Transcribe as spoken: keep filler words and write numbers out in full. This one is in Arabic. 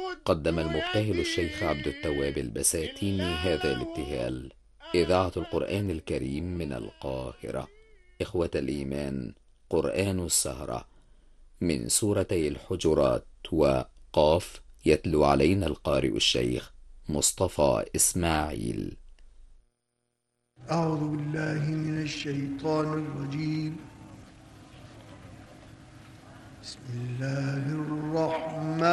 قدم المبتهل الشيخ عبد التواب البساتيني هذا الابتهال. إذاعة القرآن الكريم من القاهرة. إخوة الإيمان، قرآن السهرة من سورتي الحجرات وقاف، يتلو علينا القارئ الشيخ مصطفى إسماعيل. أعوذ بالله من الشيطان الرجيم. بسم الله الرحمن